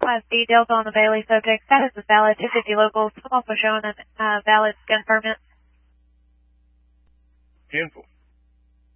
Class D Delta on the Bailey subject. Status is valid. 250 locals. Also showing a valid gun permit. 10-4.